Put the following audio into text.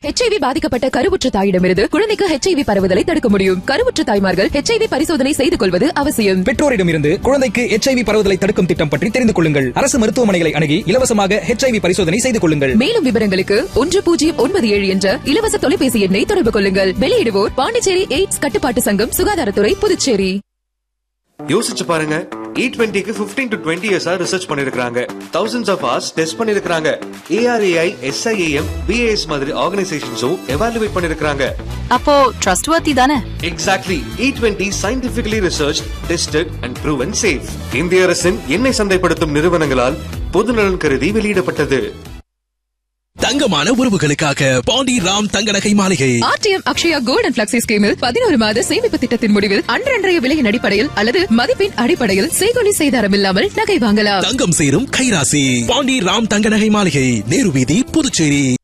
HIV பாதிக்கப்பட்ட கருவுற்ற தாயிடமிருந்து குழந்தைக்கு HIV பரவுதலை தடுக்க முடியும். கருவுற்ற தாய்மார்கள் HIV பரிசோதனை செய்து கொள்வது அவசியம். பெற்றோரிடமிருந்து குழந்தைக்கு HIV பரவுதலை தடுக்கும் திட்டம் பற்றி தெரிந்து கொள்ளுங்கள். அரசு மருத்துவமனைகளை அணுகி இலவசமாக HIV பரிசோதனை செய்து கொள்ளுங்கள். மேலும் விவரங்களுக்கு 1097 என்ற இலவச தொலைபேசி எண்ணை தொடர்பு கொள்ளுங்கள். வெளியிடுவோர் பாண்டிச்சேரி எய்ட்ஸ் கட்டுப்பாட்டு சங்கம், சுகாதாரத்துறை, புதுச்சேரி. யோசிச்சு பாருங்க, E20க்கு 15 to 20 இயர்ஸா ரிசர்ச் பண்ணிருக்காங்க. thousands of hours டெஸ்ட் பண்ணிருக்காங்க. ARAI, SIAM, BAS மாதிரி ஆர்கனைசேஷன்ஸும் எவாலுவேட் பண்ணிருக்காங்க. அப்போ ட்ரஸ்ட்வர்த்தி தானே? Exactly. E20 scientifically researched, tested and proven safe. இந்திய அரசின் எண்ணெய் சந்தைப்படுத்தும் நிறுவனங்களால் பொதுநலன் கருதி வெளியிடப்பட்டது. தங்கமான உறவுகளுக்காக பாண்டி ராம் தங்க நகை மாளிகை. RTM Akshaya gold and flexi ஸ்கீமில் 11 மாத சேமிப்பு திட்டத்தின் முடிவில் அன்றைய விலையின் அடிப்படையில் அல்லது மதிப்பின் அடிப்படையில் செய்கூலி செய்தாரம் இல்லாமல் நகை வாங்கலாம். தங்கம் சேரும் கைராசி பாண்டி ராம் தங்க நகை மாளிகை, நேரு வீதி, புதுச்சேரி.